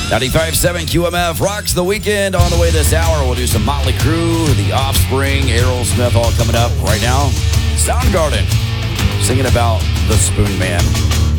95.7 QMF rocks the weekend. On the way this hour, we'll do some Motley Crue, The Offspring, Aerosmith, all coming up right now. Soundgarden, singing about the Spoon Man.